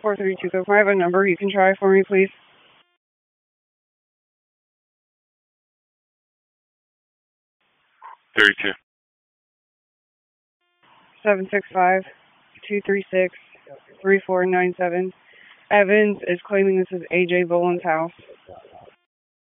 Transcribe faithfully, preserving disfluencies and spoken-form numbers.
four three two. If I have a number you can try for me, please. thirty-two. seven six five, two three six, three four nine seven. Evans is claiming this is A J Boland's house.